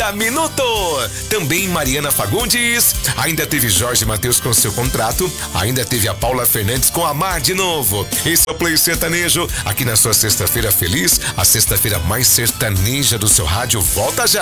cada minuto. Também Mariana Fagundes, ainda teve Jorge Mateus com seu contrato, ainda teve a Paula Fernandes com Amar de Novo. Esse é o Play Sertanejo, aqui na sua sexta-feira feliz, a sexta-feira mais sertaneja do seu rádio. Volta já!